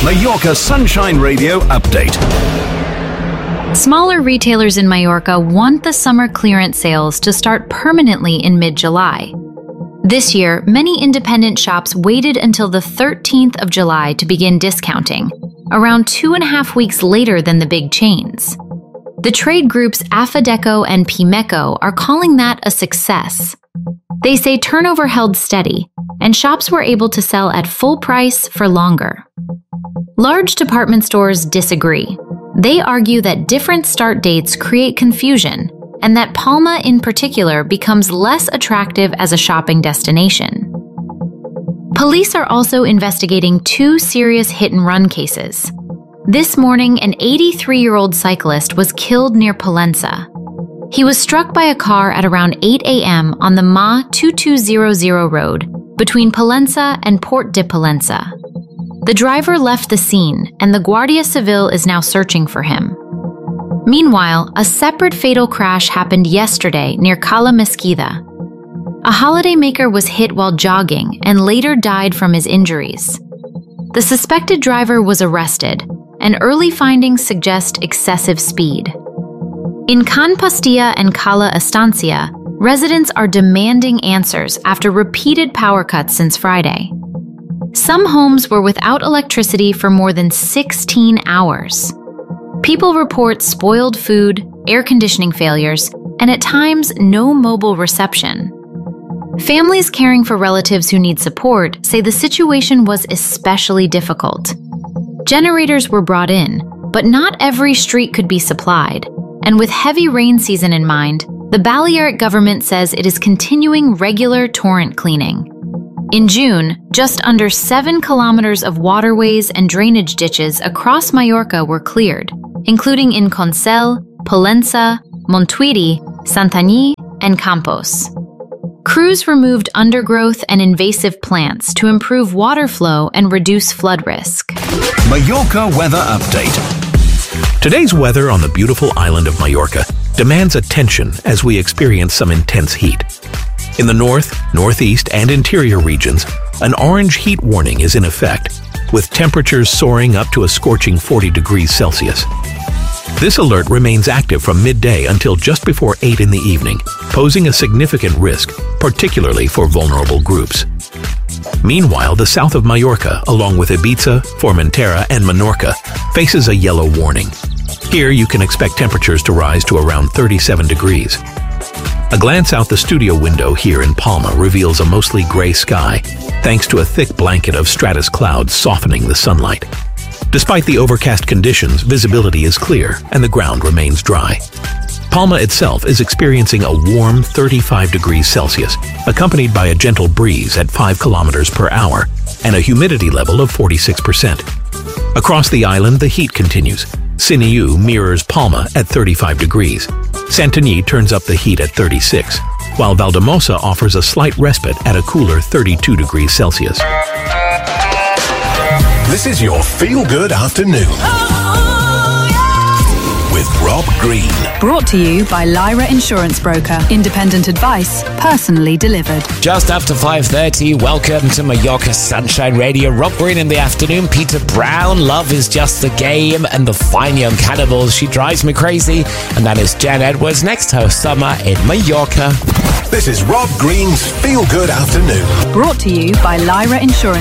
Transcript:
Mallorca Sunshine Radio Update. Smaller retailers in Mallorca want the summer clearance sales to start permanently in mid-July. This year, many independent shops waited until the 13th of July to begin discounting, around 2.5 weeks later than the big chains. The trade groups Afadeco and Pimeco are calling that a success. They say turnover held steady, and shops were able to sell at full price for longer. Large department stores disagree. They argue that different start dates create confusion, and that Palma in particular becomes less attractive as a shopping destination. Police are also investigating 2 serious hit-and-run cases. This morning, an 83-year-old cyclist was killed near Pollença. He was struck by a car at around 8 a.m. on the MA 2200 road between Pollença and Port de Pollença. The driver left the scene, and the Guardia Civil is now searching for him. Meanwhile, a separate fatal crash happened yesterday near Cala Mesquida. A holidaymaker was hit while jogging and later died from his injuries. The suspected driver was arrested, and early findings suggest excessive speed. In Can Pastilla and Cala Estancia, residents are demanding answers after repeated power cuts since Friday. Some homes were without electricity for more than 16 hours. People report spoiled food, air conditioning failures, and at times no mobile reception. Families caring for relatives who need support say the situation was especially difficult. Generators were brought in, but not every street could be supplied, and with heavy rain season in mind, the Balearic government says it is continuing regular torrent cleaning. In June, just under 7 kilometers of waterways and drainage ditches across Mallorca were cleared, including in Consell, Pollença, Montuïri, Santanyí, and Campos. Crews removed undergrowth and invasive plants to improve water flow and reduce flood risk. Mallorca Weather Update. Today's weather on the beautiful island of Mallorca demands attention as we experience some intense heat. In the north, northeast, and interior regions, an orange heat warning is in effect, with temperatures soaring up to a scorching 40 degrees Celsius. This alert remains active from midday until just before 8 in the evening, posing a significant risk, particularly for vulnerable groups. Meanwhile, the south of Mallorca, along with Ibiza, Formentera, and Menorca, faces a yellow warning. Here you can expect temperatures to rise to around 37 degrees. A glance out the studio window here in Palma reveals a mostly gray sky, thanks to a thick blanket of stratus clouds softening the sunlight. Despite the overcast conditions, visibility is clear and the ground remains dry. Palma itself is experiencing a warm 35 degrees Celsius, accompanied by a gentle breeze at 5 kilometers per hour and a humidity level of 46%. Across the island, the heat continues. Siniu mirrors Palma at 35 degrees. Santanyí turns up the heat at 36, while Valdemosa offers a slight respite at a cooler 32 degrees Celsius. This is your feel-good afternoon. With Rob Green. Brought to you by Lyra Insurance Broker. Independent advice, personally delivered. Just after 5:30, welcome to Mallorca Sunshine Radio. Rob Green in the afternoon, Peter Brown, Love is Just a Game, and the Fine Young Cannibals, She Drives Me Crazy. And that is Jen Edwards, next host summer in Mallorca. This is Rob Green's Feel Good Afternoon. Brought to you by Lyra Insurance